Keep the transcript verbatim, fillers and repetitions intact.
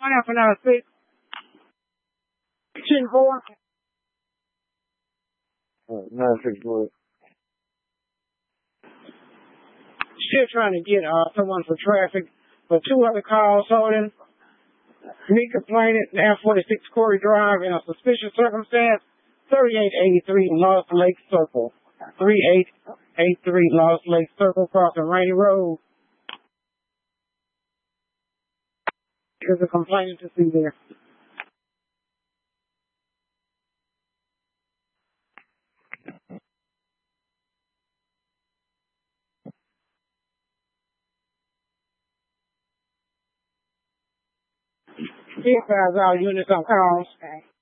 Half an hour six. Ten four. nine six four. Still trying to get uh someone for traffic. But two other calls holding. Me complaining at forty-six Corey Drive in a suspicious circumstance. thirty-eight eighty-three Lost Lake Circle. thirty-eight eighty-three Lost Lake Circle crossing Rainy Road. There's a complainant to see there. He advised all units on calls.